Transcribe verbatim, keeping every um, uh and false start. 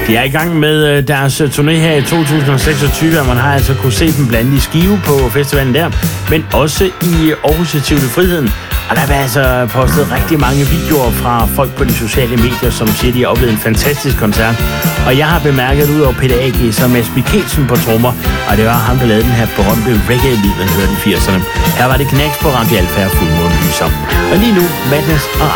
De er i gang med deres turné her i to tusind og seksogtyve, og man har altså kunne se dem blandt i Skive på festivalen der, men også i Aarhus i Tivoli Friheden. Og der er altså postet rigtig mange videoer fra folk på de sociale medier, som siger, de har oplevet en fantastisk koncert. Og jeg har bemærket ud over Peter A G, som Mads Mikkelsen på trommer, og det var ham, der lavede den her berømte reggae-lyd, man hørte i firserne. Her var det Knacks på Radio Alfa og Fuldmåne Lyser. Og lige nu, Madness og